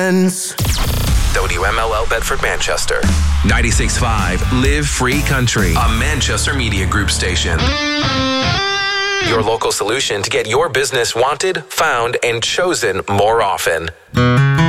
friends. WMLL Bedford, Manchester. 96.5 Live Free Country, a Manchester Media Group station. Your local solution to get your business wanted, found, and chosen more often.